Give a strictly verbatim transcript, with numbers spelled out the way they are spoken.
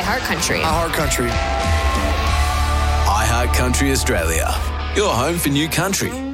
iHeartCountry. iHeartCountry. iHeartCountry Australia. Your home for new country.